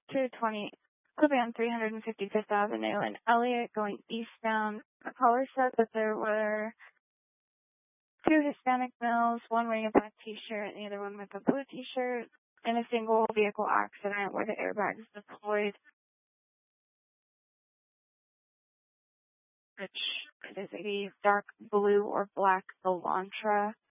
220, clipping on 355th Avenue in Elliott, going eastbound. The caller said that there were two Hispanic males, one wearing a black t-shirt and the other one with a blue t-shirt, in a single vehicle accident where the airbags deployed, which is a dark blue or black Elantra.